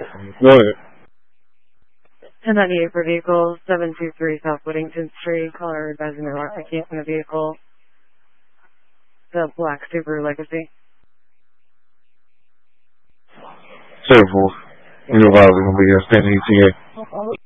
Go ahead. 1098 for vehicle 723 South Whittington Street. Caller advising the rock in the vehicle. The black Subaru Legacy. 7-4. You're advising going to be a standing ETA.